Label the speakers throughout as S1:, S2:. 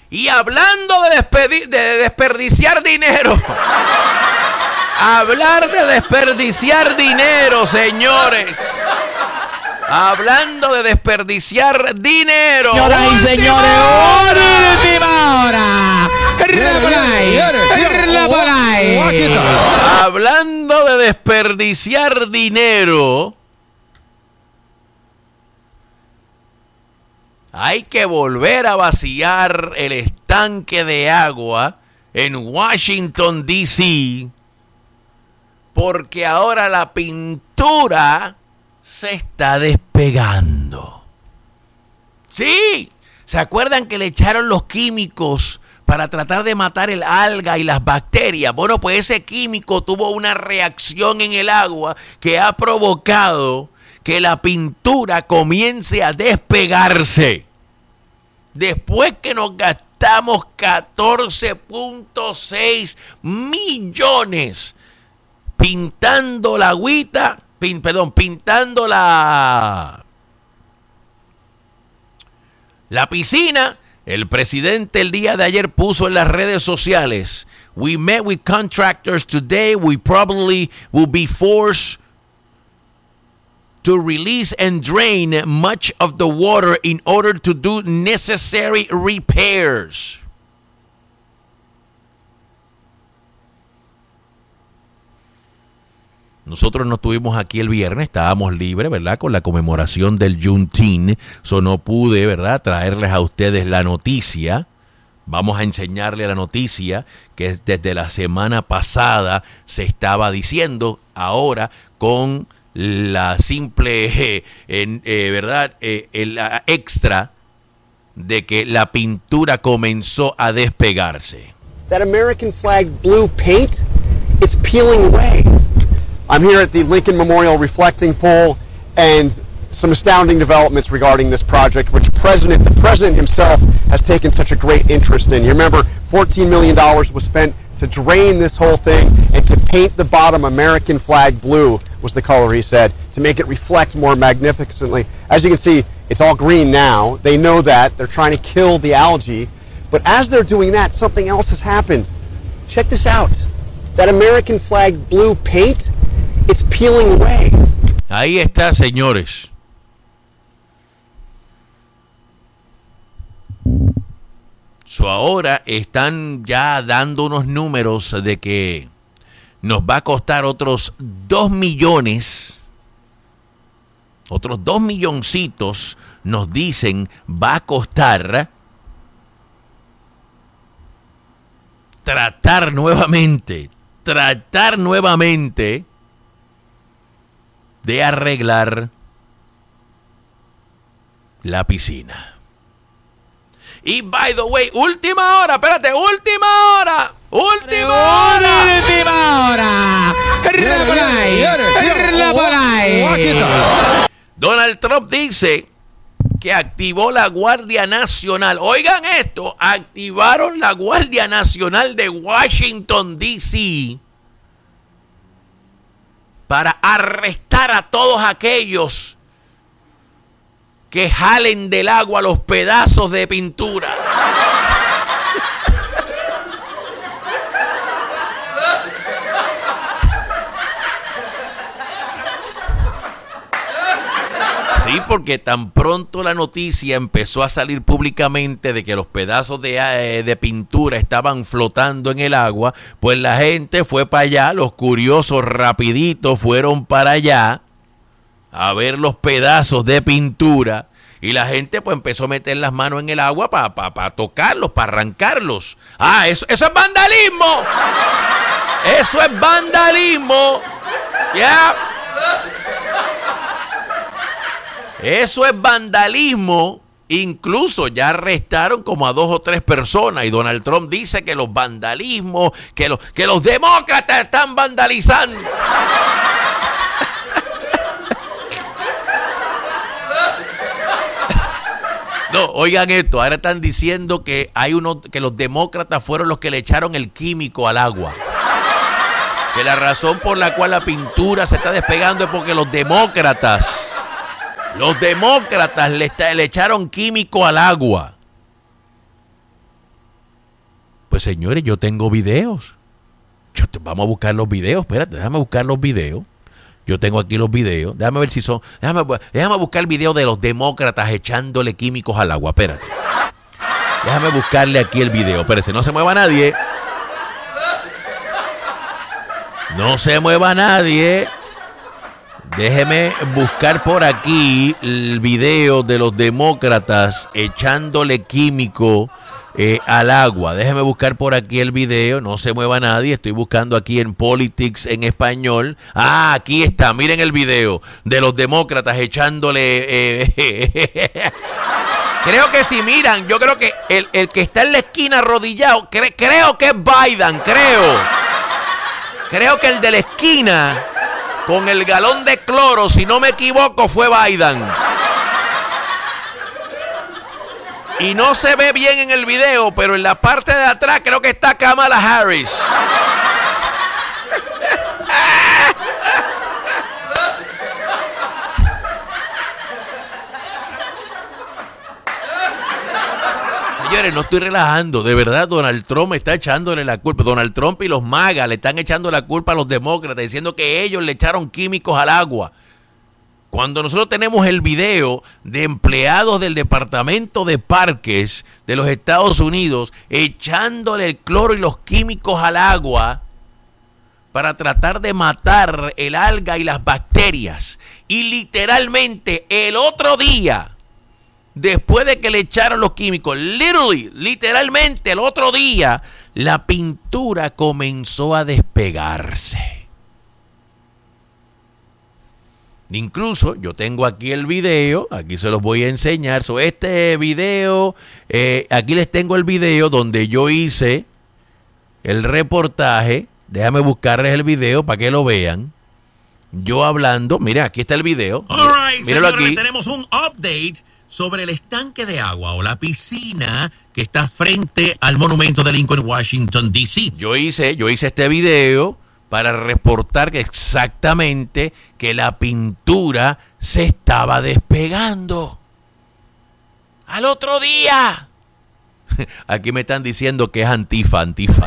S1: Y hablando de desperdiciar dinero. Hablar de desperdiciar dinero, señores. Hablando de desperdiciar dinero.
S2: Señoras y señores, última hora.
S1: Hablando de desperdiciar dinero, hay que volver a vaciar el estanque de agua en Washington, D.C., porque ahora la pintura se está despegando. Sí, ¿se acuerdan que le echaron los químicos para tratar de matar el alga y las bacterias? Bueno, pues ese químico tuvo una reacción en el agua que ha provocado que la pintura comience a despegarse. Después que nos gastamos 14.6 millones pintando la agüita, pintando la piscina, el presidente el día de ayer puso en las redes sociales: "We met with contractors today. We probably will be forced to release and drain much of the water in order to do necessary repairs." Nosotros no estuvimos aquí el viernes, estábamos libres, ¿verdad? Con la conmemoración del Juneteenth. So no pude, ¿verdad?, traerles a ustedes la noticia. Vamos a enseñarle la noticia que desde la semana pasada se estaba diciendo. Ahora con la simple, ¿verdad?, el extra de que la pintura comenzó a despegarse.
S3: That American flag blue paint, it's peeling away. I'm here at the Lincoln Memorial Reflecting Pool, and some astounding developments regarding this project, which the president himself has taken such a great interest in. You remember, $14 million was spent to drain this whole thing and to paint the bottom American flag blue, was the color he said, to make it reflect more magnificently. As you can see, it's all green now. They know that. They're trying to kill the algae. But as they're doing that, something else has happened. Check this out. That American flag blue paint, it's peeling away.
S1: Ahí está, señores. So ahora están ya dando unos números de que nos va a costar otros 2 millones, otros 2 milloncitos, nos dicen, va a costar tratar nuevamente de arreglar la piscina. Y by the way, última hora. Donald Trump dice que activó la Guardia Nacional. Oigan esto, activaron la Guardia Nacional de Washington, D.C. para arrestar a todos aquellos que jalen del agua los pedazos de pintura. Sí, porque tan pronto la noticia empezó a salir públicamente de que los pedazos de pintura estaban flotando en el agua, pues la gente fue para allá, los curiosos rapidito fueron para allá a ver los pedazos de pintura, y la gente pues empezó a meter las manos en el agua para tocarlos, para arrancarlos. Ah, eso es vandalismo. Eso es vandalismo. Ya. Eso es vandalismo. Incluso ya arrestaron como a 2 o 3 personas, y Donald Trump dice que los vandalismos, que los demócratas están vandalizando. No, oigan esto, ahora están diciendo que que los demócratas fueron los que le echaron el químico al agua. Que la razón por la cual la pintura se está despegando es porque los demócratas le echaron químico al agua. Pues señores, yo tengo videos. Vamos a buscar los videos. Espérate, déjame buscar los videos. Yo tengo aquí los videos. Déjame ver si son... Déjame buscar el video de los demócratas echándole químicos al agua. Espérate. Déjame buscarle aquí el video. Espérate, no se mueva nadie. No se mueva nadie. Déjeme buscar por aquí el video de los demócratas echándole químico al agua. Déjeme buscar por aquí el video. No se mueva nadie. Estoy buscando aquí en Politics en español. Ah, aquí está. Miren el video de los demócratas echándole... Creo que si miran, yo creo que el que está en la esquina arrodillado, creo que es Biden, Creo que el de la esquina con el galón de cloro, si no me equivoco, fue Biden. Y no se ve bien en el video, pero en la parte de atrás creo que está Kamala Harris. Señores, no estoy relajando. De verdad, Donald Trump está echándole la culpa. Donald Trump y los MAGA le están echando la culpa a los demócratas, diciendo que ellos le echaron químicos al agua. Cuando nosotros tenemos el video de empleados del Departamento de Parques de los Estados Unidos echándole el cloro y los químicos al agua para tratar de matar el alga y las bacterias. Y literalmente el otro día, después de que le echaron los químicos, literalmente el otro día, la pintura comenzó a despegarse. Incluso yo tengo aquí el video, aquí se los voy a enseñar. Este video, aquí les tengo el video donde yo hice el reportaje. Déjame buscarles el video para que lo vean. Yo hablando, mira, aquí está el video.
S4: Míralo aquí. Tenemos un update sobre el estanque de agua o la piscina que está frente al monumento de Lincoln, Washington, D.C.
S1: Yo hice este video para reportar que exactamente que la pintura se estaba despegando. Al otro día. Aquí me están diciendo que es Antifa.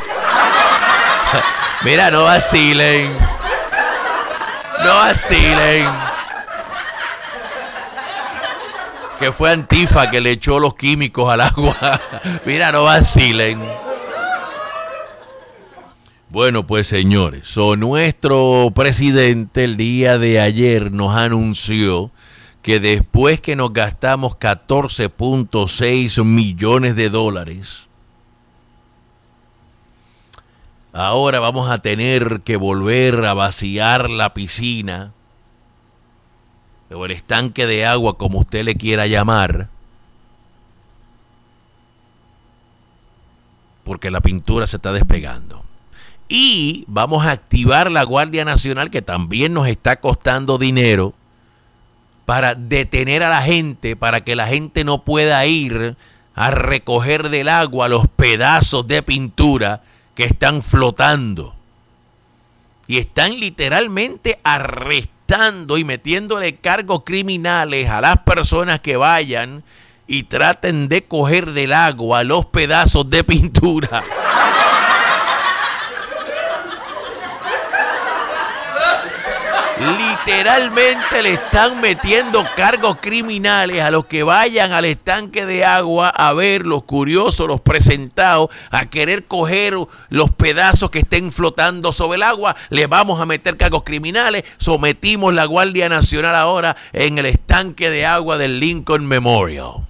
S1: Mira, no vacilen. Que fue Antifa que le echó los químicos al agua. Mira, no vacilen. Bueno, pues señores, nuestro presidente el día de ayer nos anunció que después que nos gastamos 14.6 millones de dólares, ahora vamos a tener que volver a vaciar la piscina o el estanque de agua, como usted le quiera llamar, porque la pintura se está despegando. Y vamos a activar la Guardia Nacional, que también nos está costando dinero, para detener a la gente, para que la gente no pueda ir a recoger del agua los pedazos de pintura que están flotando. Y están literalmente arrestando y metiéndole cargos criminales a las personas que vayan y traten de coger del agua los pedazos de pintura. Literalmente le están metiendo cargos criminales a los que vayan al estanque de agua a ver, los curiosos, los presentados, a querer coger los pedazos que estén flotando sobre el agua. Le vamos a meter cargos criminales. Sometimos la Guardia Nacional ahora en el estanque de agua del Lincoln Memorial.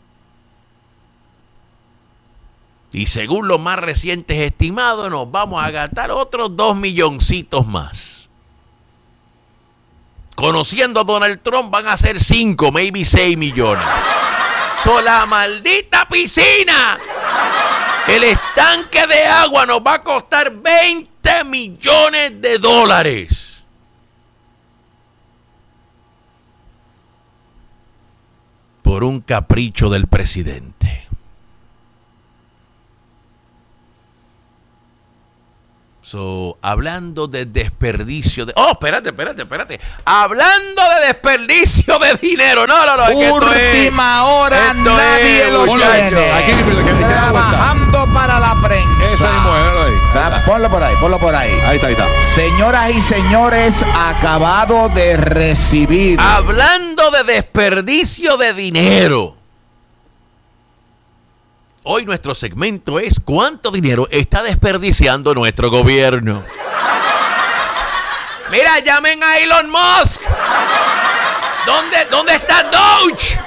S1: Y según los más recientes estimados, nos vamos a gastar otros 2 milloncitos más. Conociendo a Donald Trump, van a ser 5, maybe 6 millones. La maldita piscina, el estanque de agua nos va a costar 20 millones de dólares. Por un capricho del presidente. Hablando de desperdicio de... espérate. Hablando de desperdicio de dinero. No.
S2: Última hora, nadie lo tiene. Trabajando para la prensa. ponlo por ahí.
S5: Ahí está.
S2: Señoras y señores, acabado de recibir.
S1: Hablando de desperdicio de dinero. Hoy nuestro segmento es ¿cuánto dinero está desperdiciando nuestro gobierno? Mira, llamen a Elon Musk. ¿Dónde está Doge?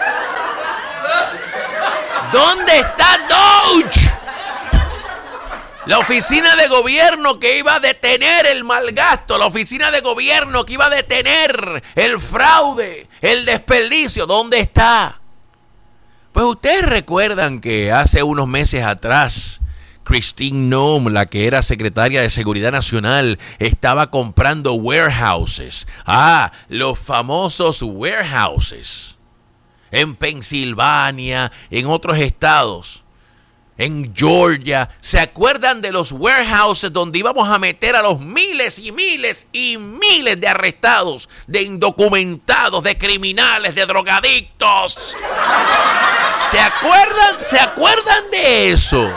S1: ¿Dónde está Doge? La oficina de gobierno que iba a detener el mal gasto, la oficina de gobierno que iba a detener el fraude, el desperdicio, ¿dónde está? Pues ustedes recuerdan que hace unos meses atrás, Christine Noem, la que era secretaria de Seguridad Nacional, estaba comprando warehouses. Los famosos warehouses. En Pensilvania, en otros estados, en Georgia. ¿Se acuerdan de los warehouses donde íbamos a meter a los miles y miles y miles de arrestados, de indocumentados, de criminales, de drogadictos? ¿Se acuerdan de eso?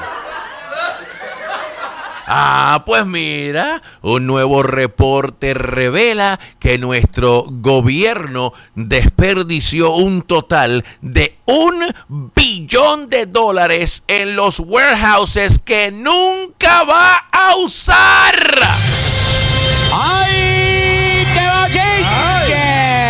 S1: Pues mira, un nuevo reporte revela que nuestro gobierno desperdició un total de $1 billón en los warehouses que nunca va a usar.
S2: ¡Ay, qué bochinche!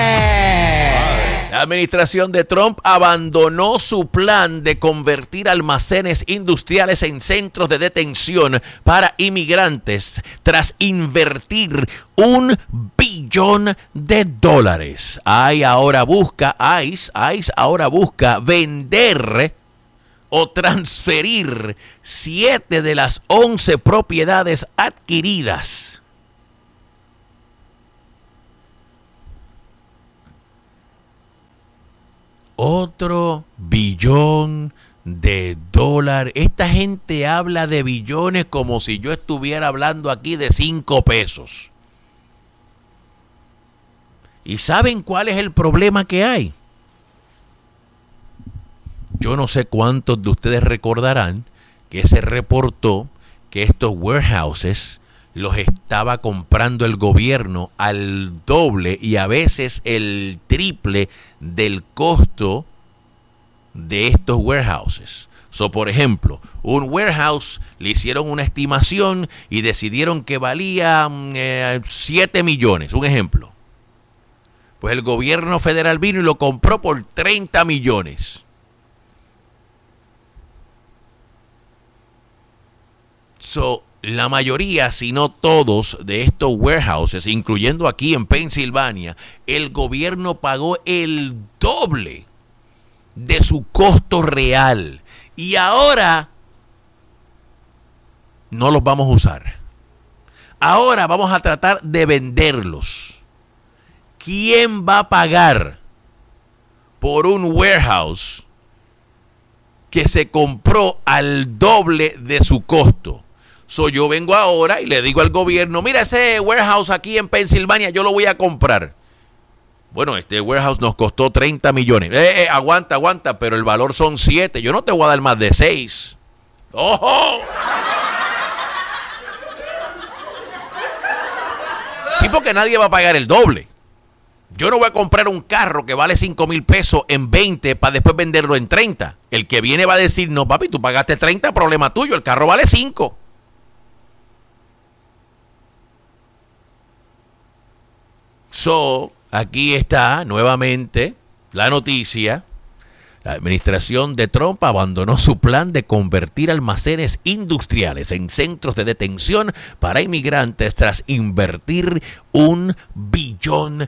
S1: La administración de Trump abandonó su plan de convertir almacenes industriales en centros de detención para inmigrantes tras invertir $1 billón. ICE ahora busca vender o transferir 7 de las 11 propiedades adquiridas. Otro $1 billón. Esta gente habla de billones como si yo estuviera hablando aquí de 5 pesos. ¿Y saben cuál es el problema que hay? Yo no sé cuántos de ustedes recordarán que se reportó que estos warehouses los estaba comprando el gobierno al doble y a veces el triple del costo de estos warehouses. Por ejemplo, un warehouse le hicieron una estimación y decidieron que valía 7 millones, un ejemplo. Pues el gobierno federal vino y lo compró por 30 millones. La mayoría, si no todos, de estos warehouses, incluyendo aquí en Pensilvania, el gobierno pagó el doble de su costo real. Y ahora no los vamos a usar. Ahora vamos a tratar de venderlos. ¿Quién va a pagar por un warehouse que se compró al doble de su costo? Yo vengo ahora y le digo al gobierno, mira ese warehouse aquí en Pensilvania, yo lo voy a comprar. Bueno, este warehouse nos costó 30 millones. Aguanta, pero el valor son 7. Yo no te voy a dar más de 6. ¡Ojo! Sí, porque nadie va a pagar el doble. Yo no voy a comprar un carro que vale 5,000 pesos en 20 para después venderlo en 30. El que viene va a decir, no papi, tú pagaste 30, problema tuyo, el carro vale 5. Aquí está nuevamente la noticia. La administración de Trump abandonó su plan de convertir almacenes industriales en centros de detención para inmigrantes tras invertir $1 billón.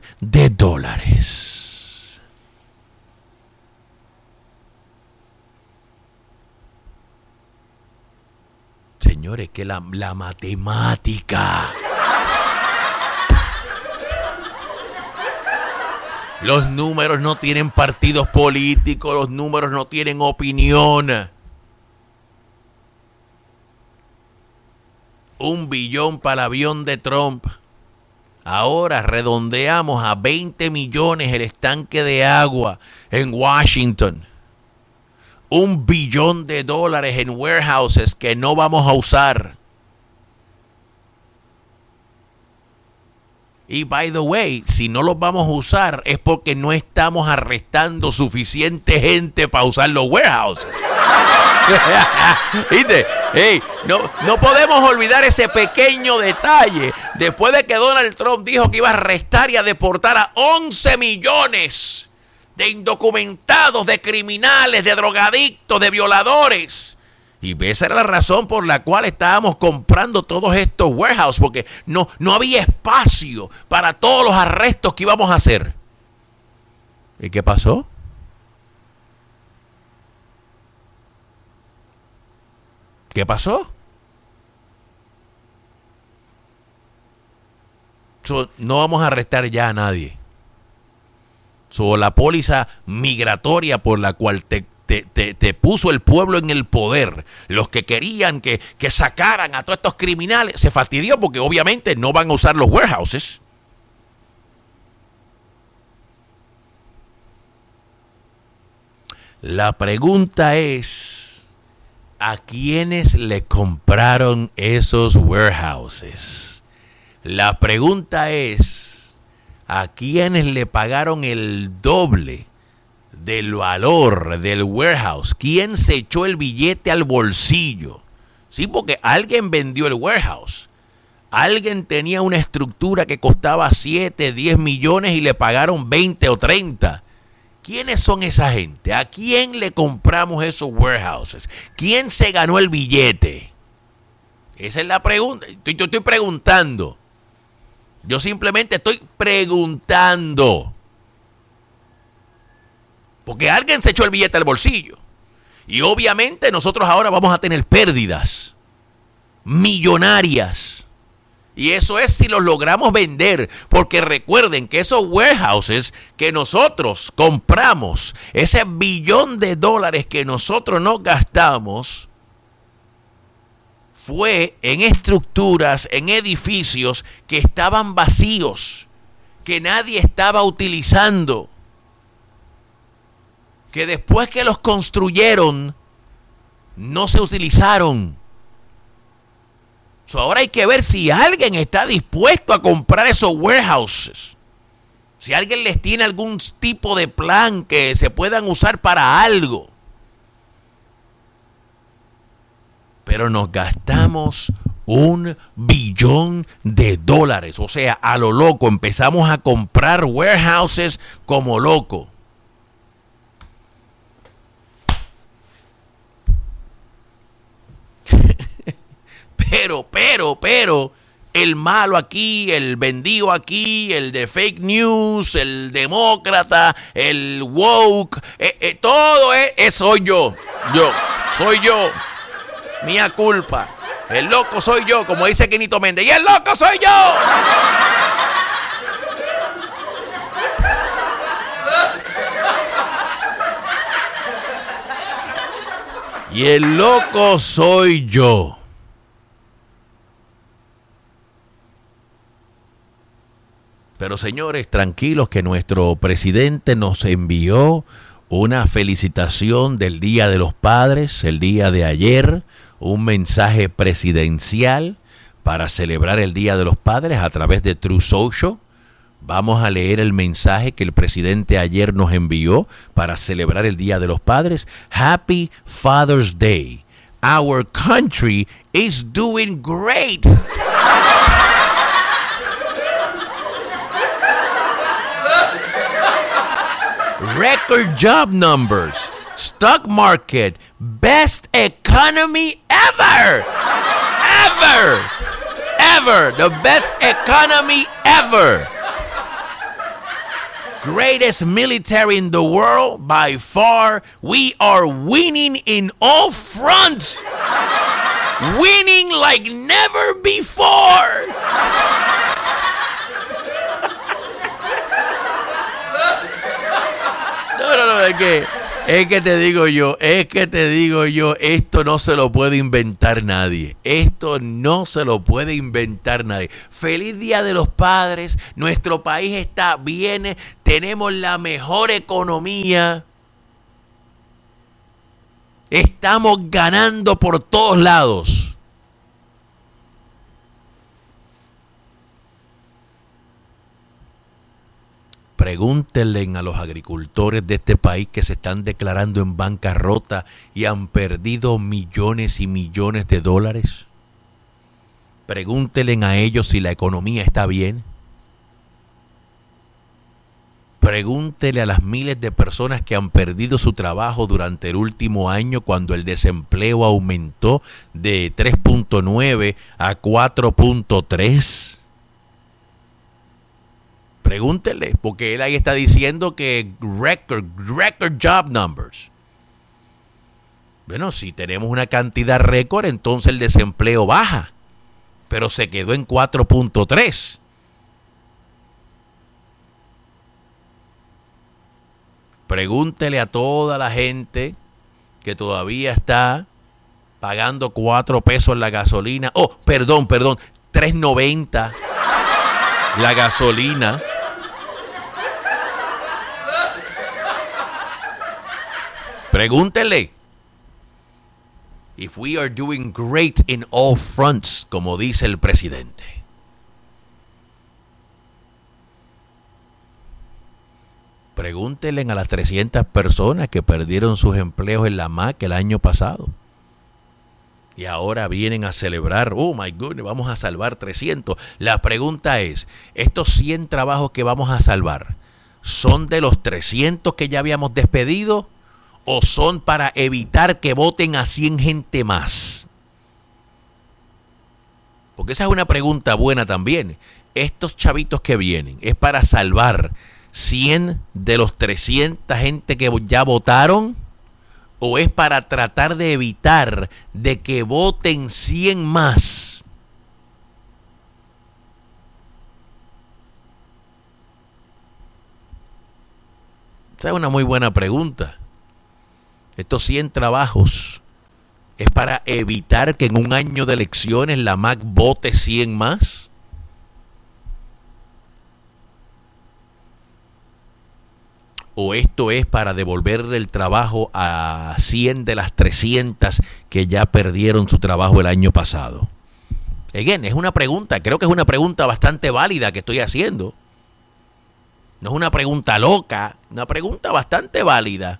S1: Señores, que la matemática... Los números no tienen partidos políticos, los números no tienen opinión. $1 billón para el avión de Trump. Ahora redondeamos a 20 millones el estanque de agua en Washington. $1 billón en warehouses que no vamos a usar. Y by the way, si no los vamos a usar es porque no estamos arrestando suficiente gente para usar los warehouses. ¿Viste? Hey, no podemos olvidar ese pequeño detalle. Después de que Donald Trump dijo que iba a arrestar y a deportar a 11 millones de indocumentados, de criminales, de drogadictos, de violadores. Y esa era la razón por la cual estábamos comprando todos estos warehouses, porque no había espacio para todos los arrestos que íbamos a hacer. ¿Y qué pasó? ¿Qué pasó? No vamos a arrestar ya a nadie. La póliza migratoria por la cual te puso el pueblo en el poder, los que querían que sacaran a todos estos criminales, se fastidió porque obviamente no van a usar los warehouses. La pregunta es, ¿a quiénes le compraron esos warehouses? La pregunta es, ¿a quiénes le pagaron el doble del valor del warehouse? ¿Quién se echó el billete al bolsillo? Sí, porque alguien vendió el warehouse. Alguien tenía una estructura que costaba 7, 10 millones y le pagaron 20 o 30. ¿Quiénes son esa gente? ¿A quién le compramos esos warehouses? ¿Quién se ganó el billete? Esa es la pregunta. Estoy preguntando. Yo simplemente estoy preguntando. Porque alguien se echó el billete al bolsillo. Y obviamente nosotros ahora vamos a tener pérdidas millonarias. Y eso es si los logramos vender. Porque recuerden que esos warehouses que nosotros compramos, ese $1 billón que nosotros nos gastamos, fue en estructuras, en edificios que estaban vacíos, que nadie estaba utilizando, que después que los construyeron, no se utilizaron. Ahora hay que ver si alguien está dispuesto a comprar esos warehouses. Si alguien les tiene algún tipo de plan que se puedan usar para algo. Pero nos gastamos $1 billón. O sea, a lo loco. Empezamos a comprar warehouses como loco. Pero, el malo aquí, el vendido aquí, el de fake news, el demócrata, el woke, todo soy yo. Soy yo. Mía culpa. El loco soy yo, como dice Quinito Méndez. ¡Y el loco soy yo! Y el loco soy yo. Pero señores, tranquilos que nuestro presidente nos envió una felicitación del Día de los Padres, el día de ayer, un mensaje presidencial para celebrar el Día de los Padres a través de Truth Social. Vamos a leer el mensaje que el presidente ayer nos envió para celebrar el Día de los Padres. Happy Father's Day. Our country is doing great. Record job numbers. Stock market. Best economy ever. Ever. The best economy ever. Greatest military in the world by far. We are winning in all fronts. Winning like never before. No, es que te digo yo, esto no se lo puede inventar nadie. Feliz Día de los Padres, nuestro país está bien, tenemos la mejor economía, estamos ganando por todos lados. Pregúntenle a los agricultores de este país que se están declarando en bancarrota y han perdido millones y millones de dólares. Pregúntenle a ellos si la economía está bien. Pregúntele a las miles de personas que han perdido su trabajo durante el último año cuando el desempleo aumentó de 3.9 a 4.3. Pregúntele, porque él ahí está diciendo que record job numbers. Bueno, si tenemos una cantidad récord, entonces el desempleo baja, pero se quedó en 4.3. Pregúntele a toda la gente que todavía está pagando 4 pesos la gasolina. Oh, perdón, 3.90 la gasolina. Pregúntele. If we are doing great in all fronts, como dice el presidente. Pregúntenle a las 300 personas que perdieron sus empleos en la MAC el año pasado. Y ahora vienen a celebrar, oh my goodness, vamos a salvar 300. La pregunta es, ¿estos 100 trabajos que vamos a salvar son de los 300 que ya habíamos despedido o son para evitar que voten a 100 gente más? Porque esa es una pregunta buena también. Estos chavitos que vienen, ¿es para salvar 100 de los 300 gente que ya votaron? ¿O es para tratar de evitar de que voten 100 más? Esa es una muy buena pregunta. Estos 100 trabajos es para evitar que en un año de elecciones la MAC vote 100 más. ¿O esto es para devolverle el trabajo a 100 de las 300 que ya perdieron su trabajo el año pasado? Again, es una pregunta, creo que es una pregunta bastante válida que estoy haciendo. No es una pregunta loca, una pregunta bastante válida.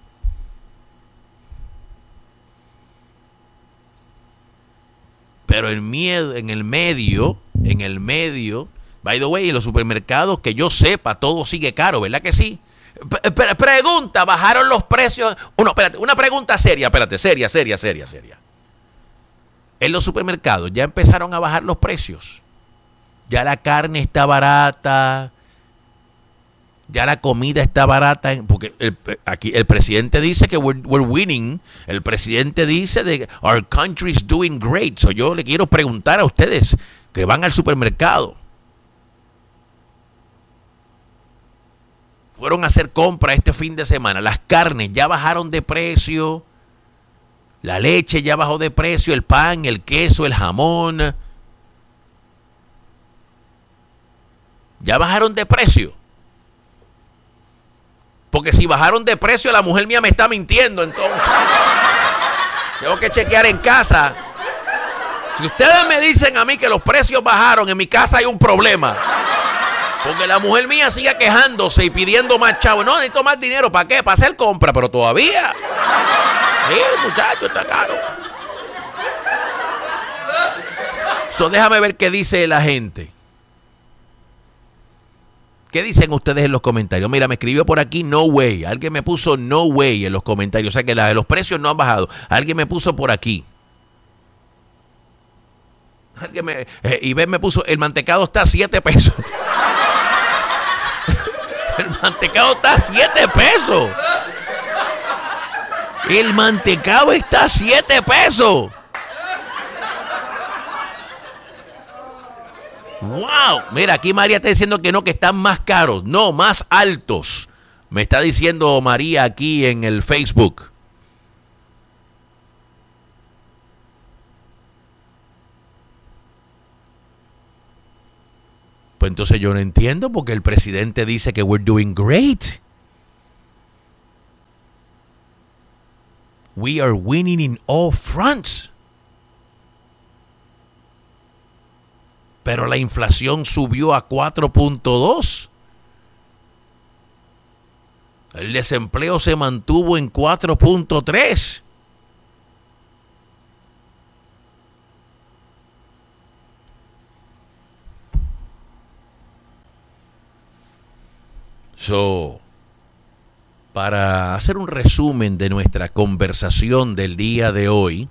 S1: Pero en el medio, by the way, en los supermercados, que yo sepa, todo sigue caro, ¿verdad que sí? Pregunta, ¿bajaron los precios? Una pregunta seria, seria. En los supermercados ya empezaron a bajar los precios. Ya la carne está barata, ya la comida está barata, porque aquí el presidente dice que we're winning. El presidente dice que our country is doing great. So yo le quiero preguntar a ustedes que van al supermercado, fueron a hacer compra este fin de semana, las carnes ya bajaron de precio, la leche ya bajó de precio, el pan, el queso, el jamón, ya bajaron de precio. Porque si bajaron de precio, la mujer mía me está mintiendo, entonces tengo que chequear en casa. Si ustedes me dicen a mí que los precios bajaron, en mi casa hay un problema. Porque la mujer mía sigue quejándose y pidiendo más chavo. No, necesito más dinero. ¿Para qué? Para hacer compra, pero todavía. Sí, muchacho, está caro. So, déjame ver qué dice la gente. ¿Qué dicen ustedes en los comentarios? Mira, me escribió por aquí no way. Alguien me puso no way en los comentarios. O sea que los precios no han bajado. Alguien me puso por aquí. Iván me puso, el mantecado está a 7 pesos. El mantecado está a 7 pesos. El mantecado está a 7 pesos. Wow. Mira, aquí María está diciendo que no, que están más caros. No, más altos. Me está diciendo María aquí en el Facebook. Pues entonces yo no entiendo porque el presidente dice que we're doing great. We are winning in all fronts. Pero la inflación subió a 4.2. El desempleo se mantuvo en 4.3. Para hacer un resumen de nuestra conversación del día de hoy,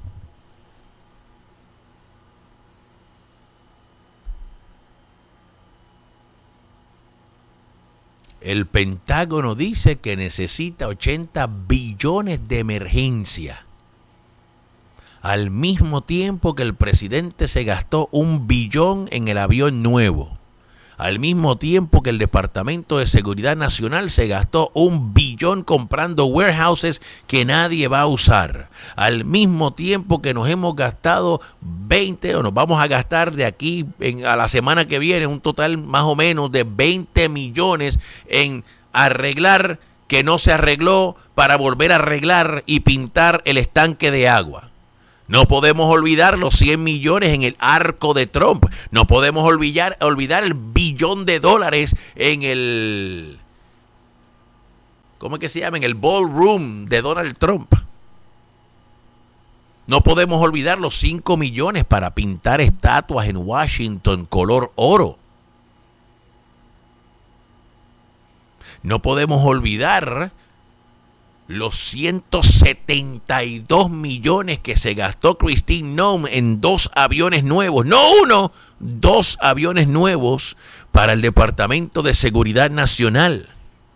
S1: el Pentágono dice que necesita 80 billones de emergencia, al mismo tiempo que el presidente se gastó 1 billón en el avión nuevo. Al mismo tiempo que el Departamento de Seguridad Nacional se gastó 1 billón comprando warehouses que nadie va a usar. Al mismo tiempo que nos hemos gastado 20, o nos vamos a gastar de aquí a la semana que viene, un total más o menos de 20 millones en arreglar que no se arregló para volver a arreglar y pintar el estanque de agua. No podemos olvidar los 100 millones en el arco de Trump. No podemos olvidar el billón de dólares en el... ¿Cómo es que se llama? En el ballroom de Donald Trump. No podemos olvidar los 5 millones para pintar estatuas en Washington color oro. No podemos olvidar los 172 millones que se gastó Kristi Noem en 2 aviones nuevos, no 1, 2 aviones nuevos para el Departamento de Seguridad Nacional.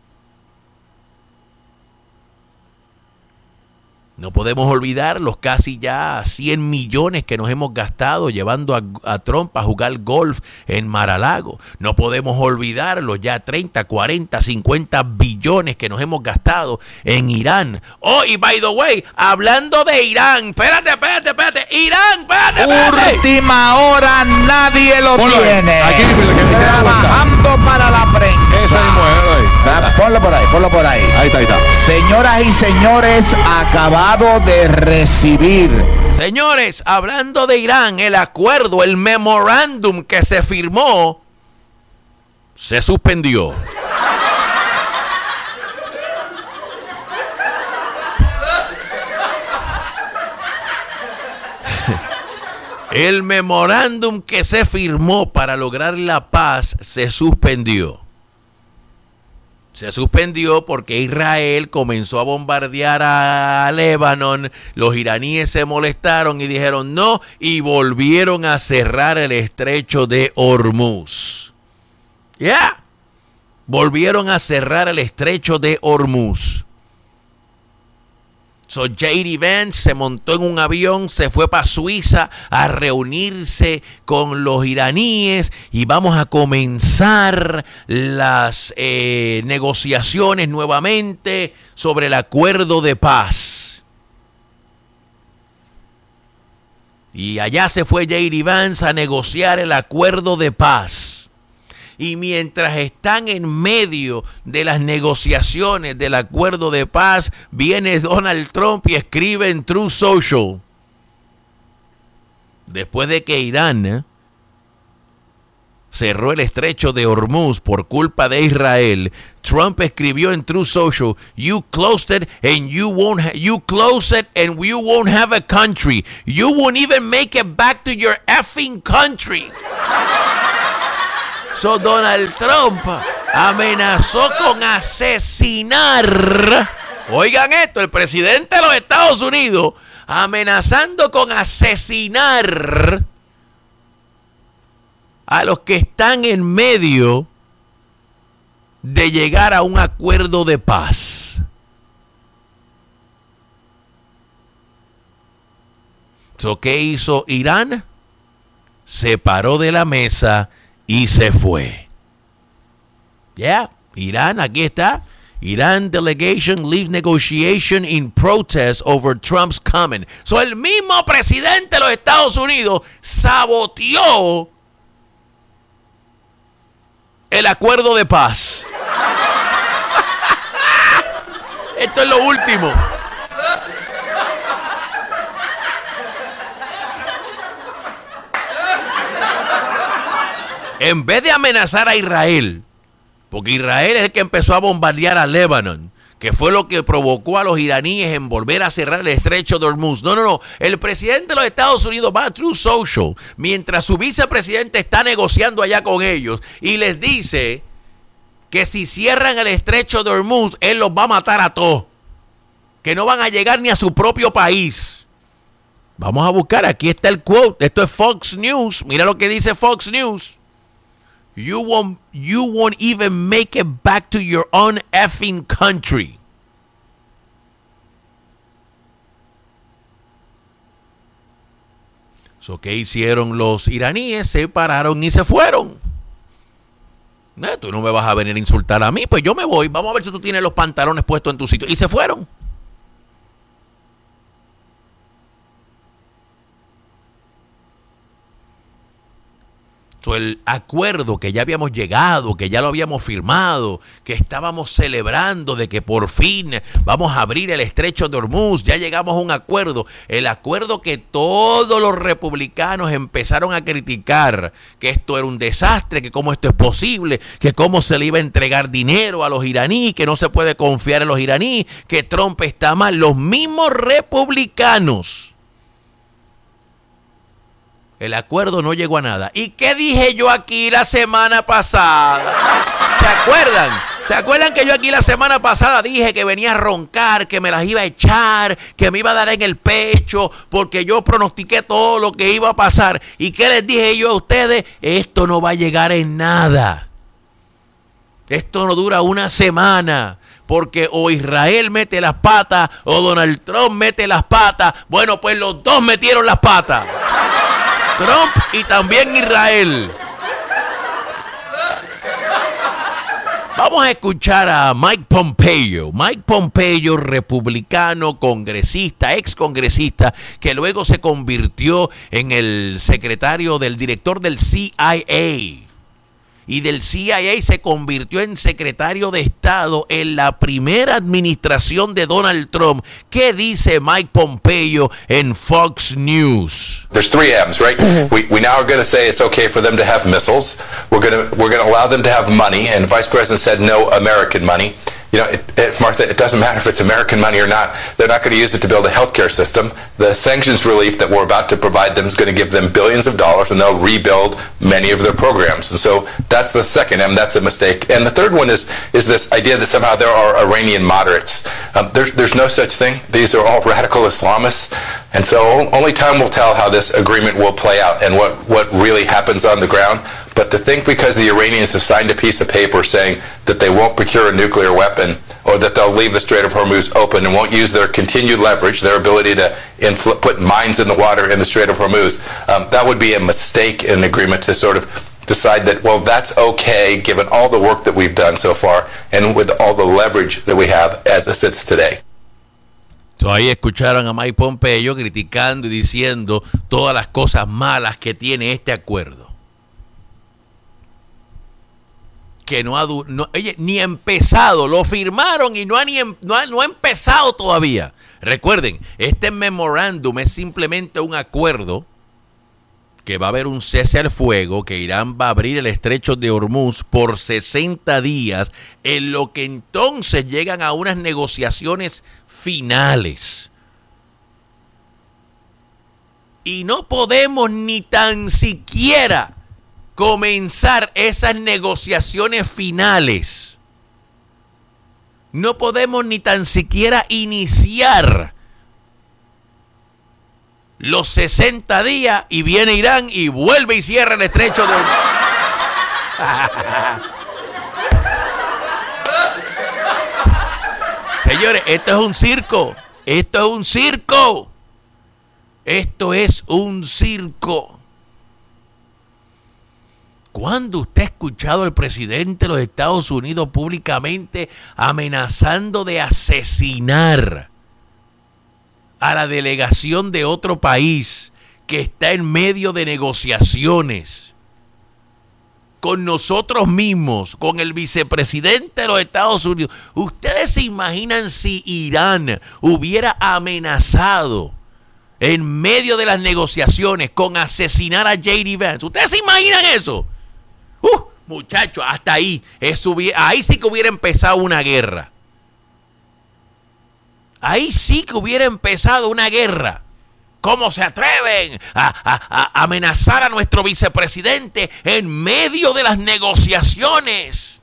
S1: No podemos olvidar los casi ya 100 millones que nos hemos gastado llevando a Trump a jugar golf en Mar-a-Lago. No podemos olvidar los ya 30, 40, 50 billones que nos hemos gastado en Irán. Oh, y by the way, hablando de Irán, espérate. Irán, espérate.
S2: Última hora, nadie lo tiene.
S5: Aquí,
S2: trabajando para la prensa.
S5: Eso mismo, ahí.
S2: Ponlo por ahí.
S5: Ahí está.
S2: Señoras y señores, acabado de recibir.
S1: Señores, hablando de Irán, el acuerdo, el memorándum que se firmó, se suspendió. El memorándum que se firmó para lograr la paz se suspendió. Se suspendió porque Israel comenzó a bombardear a Líbano, los iraníes se molestaron y dijeron no, y volvieron a cerrar el estrecho de Hormuz. Volvieron a cerrar el estrecho de Hormuz. So J.D. Vance se montó en un avión, se fue para Suiza a reunirse con los iraníes y vamos a comenzar las negociaciones nuevamente sobre el acuerdo de paz. Y allá se fue J.D. Vance a negociar el acuerdo de paz. Y mientras están en medio de las negociaciones del acuerdo de paz, viene Donald Trump y escribe en Truth Social. Después de que Irán cerró el estrecho de Hormuz por culpa de Israel, Trump escribió en Truth Social, you closed it and you won't have a country. You won't even make it back to your effing country. So Donald Trump amenazó con asesinar, oigan esto, el presidente de los Estados Unidos amenazando con asesinar a los que están en medio de llegar a un acuerdo de paz. So, ¿qué hizo Irán? Se paró de la mesa y se fue. Irán, aquí está. Iran delegation leaves negotiation in protest over Trump's comment. So, el mismo presidente de los Estados Unidos saboteó el acuerdo de paz. Esto es lo último. En vez de amenazar a Israel, porque Israel es el que empezó a bombardear a Líbano, que fue lo que provocó a los iraníes en volver a cerrar el estrecho de Hormuz. No. El presidente de los Estados Unidos va a Truth Social mientras su vicepresidente está negociando allá con ellos y les dice que si cierran el estrecho de Hormuz, él los va a matar a todos, que no van a llegar ni a su propio país. Vamos a buscar, aquí está el quote, esto es Fox News, mira lo que dice Fox News. You won't even make it back to your own effing country. So, ¿qué hicieron los iraníes? Se pararon y se fueron. Tú no me vas a venir a insultar a mí, pues yo me voy. Vamos a ver si tú tienes los pantalones puestos en tu sitio. Y se fueron. El acuerdo que ya habíamos llegado, que ya lo habíamos firmado, que estábamos celebrando de que por fin vamos a abrir el estrecho de Hormuz, ya llegamos a un acuerdo, el acuerdo que todos los republicanos empezaron a criticar, que esto era un desastre, que cómo esto es posible, que cómo se le iba a entregar dinero a los iraníes, que no se puede confiar en los iraníes, que Trump está mal. Los mismos republicanos, el acuerdo no llegó a nada. ¿Y qué dije yo aquí la semana pasada? ¿Se acuerdan? ¿Se acuerdan que yo aquí la semana pasada dije que venía a roncar, que me las iba a echar, que me iba a dar en el pecho, porque yo pronostiqué todo lo que iba a pasar? ¿Y qué les dije yo a ustedes? Esto no va a llegar en nada. Esto no dura una semana, porque o Israel mete las patas o Donald Trump mete las patas. Bueno, pues los dos metieron las patas. Trump y también Israel. Vamos a escuchar a Mike Pompeo. Mike Pompeo, republicano, congresista, excongresista, que luego se convirtió en el secretario del director del CIA. Y del CIA se convirtió en secretario de Estado en la primera administración de Donald Trump. ¿Qué dice Mike Pompeo en Fox News?
S5: There's 3 M's, right? We now are going to say it's okay for them to have missiles. We're going to allow them to have money. And the Vice President said no American money. You know, Martha, it doesn't matter if it's American money or not. They're not going to use it to build a healthcare system. The sanctions relief that we're about to provide them is going to give them billions of dollars, and they'll rebuild many of their programs. And so that's the second M. That's a mistake. And the third one is this idea that somehow there are Iranian moderates. There's no such thing. These are all radical Islamists. And so only time will tell how this agreement will play out and what really happens on the ground. But to think because the Iranians have signed a piece of paper saying that they won't procure a nuclear weapon or that they'll leave the Strait of Hormuz open and won't use their continued leverage, their ability to put mines in the water in the Strait of Hormuz, that would be a mistake in the agreement to sort of decide that, well, that's okay given all the work that we've done so far and with all the leverage that we have as it sits today.
S1: So, ahí escucharon a Mike Pompeo criticando y diciendo todas las cosas malas que tiene este acuerdo. Que ni ha empezado, lo firmaron y no ha empezado todavía. Recuerden, este memorándum es simplemente un acuerdo que va a haber un cese al fuego, que Irán va a abrir el estrecho de Hormuz por 60 días, en lo que entonces llegan a unas negociaciones finales. Y no podemos ni tan siquiera comenzar esas negociaciones finales. No podemos ni tan siquiera iniciar los 60 días y viene Irán y vuelve y cierra el estrecho de Hormuz. Señores, esto es un circo. Esto es un circo. Esto es un circo. ¿Cuándo usted ha escuchado al presidente de los Estados Unidos públicamente amenazando de asesinar a la delegación de otro país que está en medio de negociaciones con nosotros mismos, con el vicepresidente de los Estados Unidos? ¿Ustedes se imaginan si Irán hubiera amenazado en medio de las negociaciones con asesinar a J.D. Vance? ¿Ustedes se imaginan eso? Muchachos, hasta ahí. Ahí sí que hubiera empezado una guerra. ahí sí que hubiera empezado una guerra. ¿Cómo se atreven a amenazar a nuestro vicepresidente en medio de las negociaciones?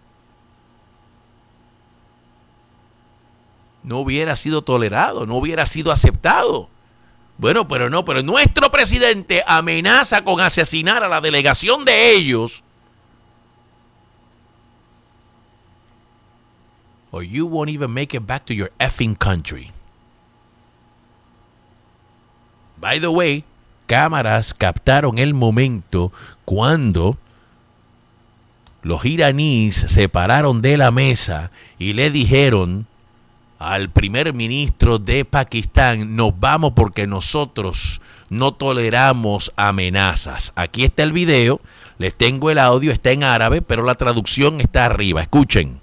S1: No hubiera sido tolerado, no hubiera sido aceptado. Bueno, pero nuestro presidente amenaza con asesinar a la delegación de ellos. Or you won't even make it back to your effing country. By the way, cámaras captaron el momento cuando los iraníes se pararon de la mesa y le dijeron al primer ministro de Pakistán: nos vamos porque nosotros no toleramos amenazas. Aquí está el video, les tengo el audio, está en árabe, pero la traducción está arriba. Escuchen.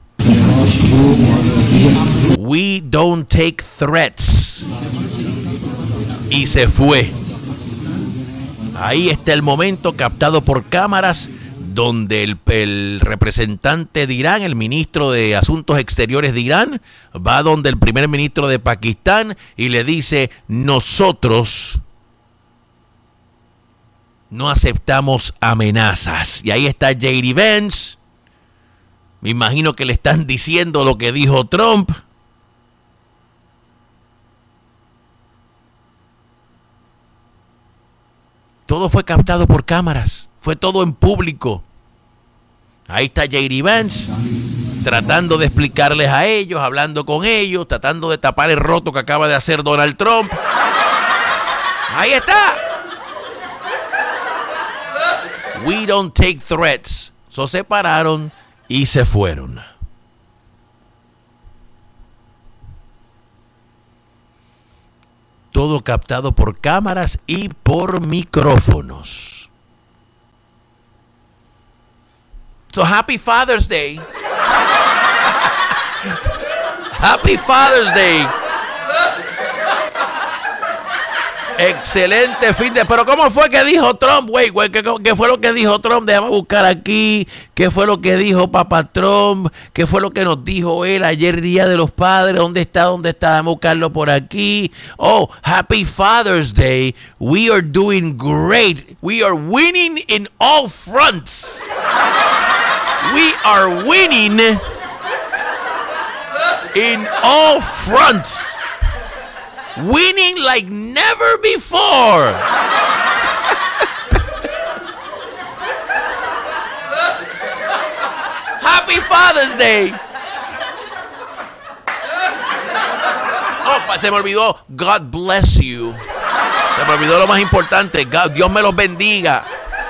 S1: We don't take threats. Y se fue. Ahí está el momento captado por cámaras donde el representante de Irán, el ministro de Asuntos Exteriores de Irán, va donde el primer ministro de Pakistán y le dice: nosotros no aceptamos amenazas. Y ahí está J.D. Vance. Me imagino que le están diciendo lo que dijo Trump. Todo fue captado por cámaras. Fue todo en público. Ahí está J.D. Vance tratando de explicarles a ellos, hablando con ellos, tratando de tapar el roto que acaba de hacer Donald Trump. Ahí está. We don't take threats. So se pararon y se fueron. Todo captado por cámaras y por micrófonos. So happy Father's Day. Happy Father's Day. Excelente fin de... Pero ¿cómo fue que dijo Trump, güey? ¿Qué fue lo que dijo Trump? Déjame buscar aquí. ¿Qué fue lo que dijo Papá Trump? ¿Qué fue lo que nos dijo él ayer, Día de los Padres? ¿Dónde está? Déjame buscarlo por aquí. Oh, Happy Father's Day. We are doing great. We are winning in all fronts. We are winning in all fronts. Winning like never before. Happy Father's Day. Oh, se me olvidó. God bless you. Se me olvidó lo más importante. Dios me los bendiga.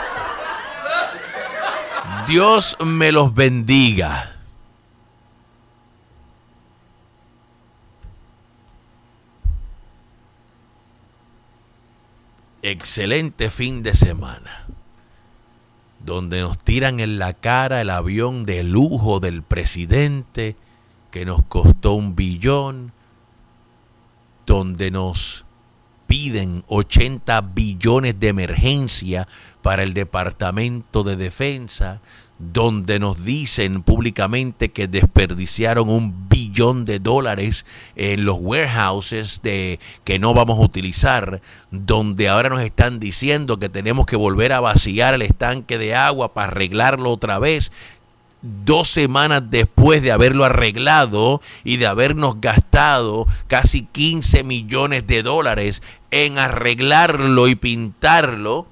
S1: Dios me los bendiga. Excelente fin de semana, donde nos tiran en la cara el avión de lujo del presidente que nos costó $1 billón, donde nos piden 80 billones de emergencia para el Departamento de Defensa, donde nos dicen públicamente que desperdiciaron $1 billón en los warehouses que no vamos a utilizar, donde ahora nos están diciendo que tenemos que volver a vaciar el estanque de agua para arreglarlo otra vez, 2 semanas después de haberlo arreglado y de habernos gastado casi $15 millones en arreglarlo y pintarlo.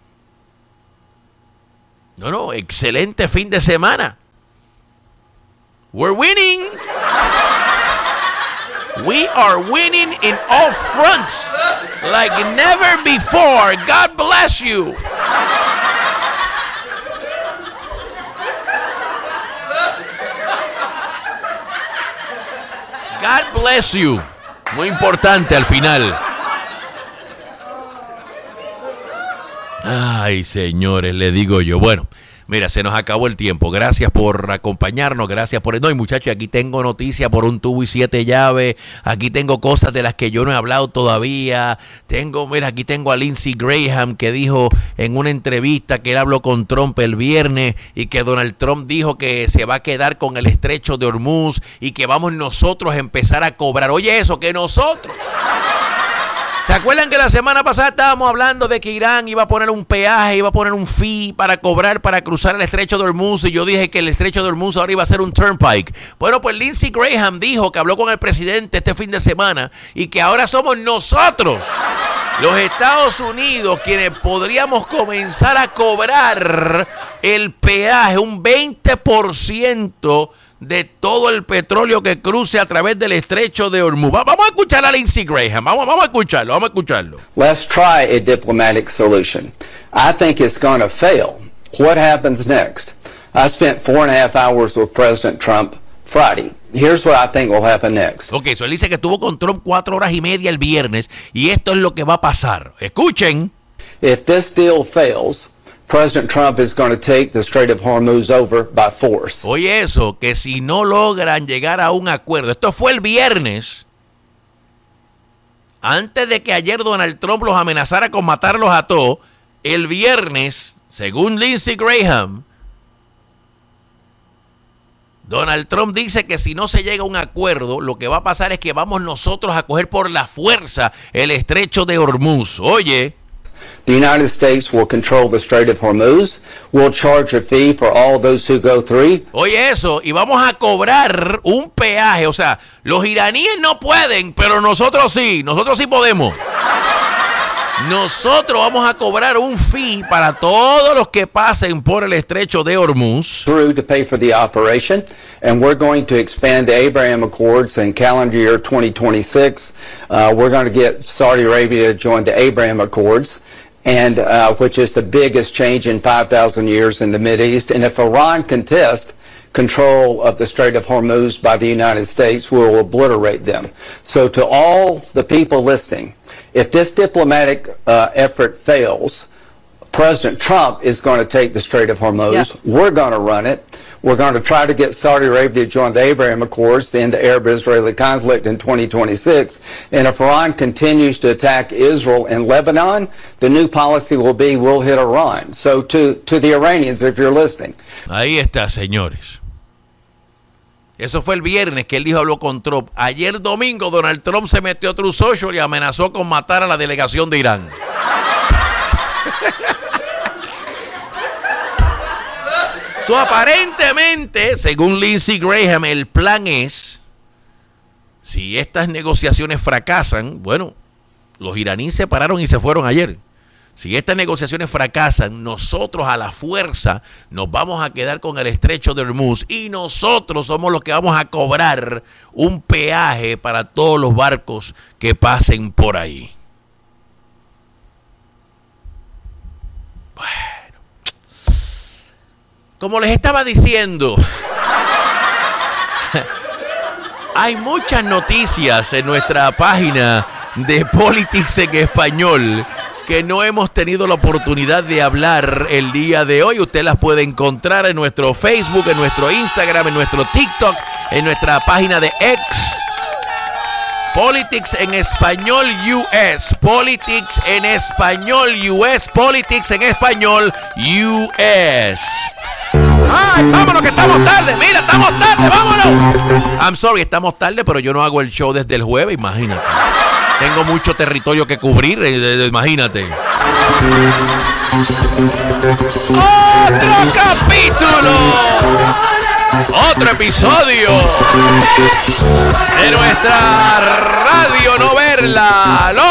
S1: No, excelente fin de semana. We're winning. We are winning in all fronts like never before. God bless you. God bless you. Muy importante al final. Ay, señores, le digo yo. Bueno, Mira, se nos acabó el tiempo. Gracias por acompañarnos, gracias por... No, y muchachos, aquí tengo noticias por un tubo y 7 llaves. Aquí tengo cosas de las que yo no he hablado todavía. Aquí tengo a Lindsey Graham, que dijo en una entrevista que él habló con Trump el viernes y que Donald Trump dijo que se va a quedar con el estrecho de Hormuz y que vamos nosotros a empezar a cobrar. Oye, eso, que nosotros... ¿Se acuerdan que la semana pasada estábamos hablando de que Irán iba a poner un peaje, iba a poner un fee para cobrar para cruzar el estrecho de Hormuz? Y yo dije que el estrecho de Hormuz ahora iba a ser un turnpike. Bueno, pues Lindsey Graham dijo que habló con el presidente este fin de semana y que ahora somos nosotros, los Estados Unidos, quienes podríamos comenzar a cobrar el peaje, un 20% de todo el petróleo que cruce a través del estrecho de Hormuz. Vamos a escuchar a Lindsey Graham. Vamos a escucharlo.
S6: Let's try a diplomatic solution. I think it's going to fail. What happens next? I spent 4.5 hours with President Trump Friday. Here's what I think will happen next.
S1: Ok, so él dice que estuvo con Trump 4 horas y media el viernes y esto es lo que va a pasar. Escuchen.
S6: If this deal fails, President Trump is going to take the Strait of Hormuz over by force.
S1: Oye eso, que si no logran llegar a un acuerdo, esto fue el viernes, antes de que ayer Donald Trump los amenazara con matarlos a todos, el viernes, según Lindsey Graham, Donald Trump dice que si no se llega a un acuerdo, lo que va a pasar es que vamos nosotros a coger por la fuerza el estrecho de Hormuz. Oye,
S6: the United States will control the Strait of Hormuz. We'll charge a fee for all those who go through.
S1: Oye eso, y vamos a cobrar un peaje. O sea, los iraníes no pueden, pero nosotros sí podemos. Nosotros vamos a cobrar un fee para todos los que pasen por el estrecho de Hormuz.
S6: Through to pay for the operation, and we're going to expand the Abraham Accords in calendar year 2026. We're going to get Saudi Arabia to join the Abraham Accords, and which is the biggest change in 5,000 years in the Mideast. And if Iran contests control of the Strait of Hormuz by the United States, we will obliterate them. So to all the people listening, if this diplomatic effort fails, President Trump is going to take the Strait of Hormuz. Yeah. We're going to run it. We're going to try to get Saudi Arabia to join the Abraham Accords to end the Arab-Israeli conflict in 2026. And if Iran continues to attack Israel and Lebanon, the new policy will be we'll hit Iran. So to the Iranians, if you're listening.
S1: Ahí está, señores. Eso fue el viernes que él dijo, habló con Trump. Ayer domingo Donald Trump se metió a Truth Social y amenazó con matar a la delegación de Irán. So, aparentemente, según Lindsey Graham, el plan es, si estas negociaciones fracasan, bueno, los iraníes se pararon y se fueron ayer. Si estas negociaciones fracasan, nosotros a la fuerza nos vamos a quedar con el estrecho de Hormuz y nosotros somos los que vamos a cobrar un peaje para todos los barcos que pasen por ahí. Bueno, como les estaba diciendo, hay muchas noticias en nuestra página de Politics en Español que no hemos tenido la oportunidad de hablar el día de hoy. Usted las puede encontrar en nuestro Facebook, en nuestro Instagram, en nuestro TikTok, en nuestra página de X. Politics en Español US. Politics en Español US. Politics en Español US. ¡Ay, vámonos que estamos tarde! ¡Mira, estamos tarde! ¡Vámonos! I'm sorry, estamos tarde, pero yo no hago el show desde el jueves, imagínate. Tengo mucho territorio que cubrir, imagínate. ¡Otro capítulo! ¡Otro episodio! De nuestra radionovela.